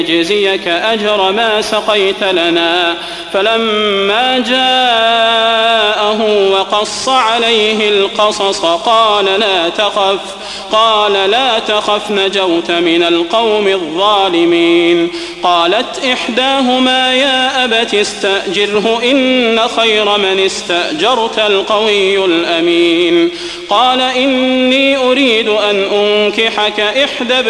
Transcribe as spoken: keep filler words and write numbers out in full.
لنجزيك أجر ما سقيت لنا. فلما جاءه وقص عليه القصص قال لا تخف قال لا تخف نجوت من القوم الظالمين. قالت إحداهما يا أبت استأجره إن خير من استأجرت القوي الأمين. قال إني أريد أن أنكحك إحدى